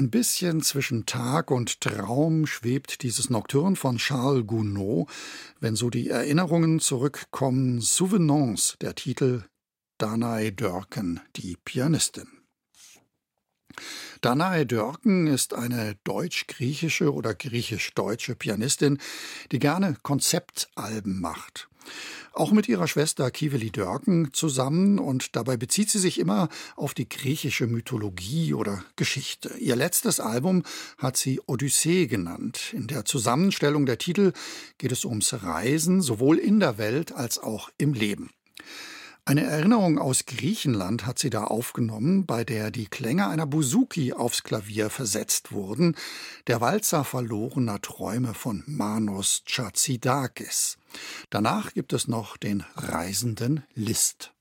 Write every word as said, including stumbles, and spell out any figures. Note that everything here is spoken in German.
Ein bisschen zwischen Tag und Traum schwebt dieses Nocturne von Charles Gounod. Wenn so die Erinnerungen zurückkommen, Souvenance, der Titel, Danae Dörken, die Pianistin. Danae Dörken ist eine deutsch-griechische oder griechisch-deutsche Pianistin, die gerne Konzeptalben macht. Auch mit ihrer Schwester Kiveli Dörken zusammen, und dabei bezieht sie sich immer auf die griechische Mythologie oder Geschichte. Ihr letztes Album hat sie Odyssee genannt. In der Zusammenstellung der Titel geht es ums Reisen, sowohl in der Welt als auch im Leben. Eine Erinnerung aus Griechenland hat sie da aufgenommen, bei der die Klänge einer Bouzouki aufs Klavier versetzt wurden, der Walzer verlorener Träume von Manos Chatsidakis. Danach gibt es noch den reisenden Liszt.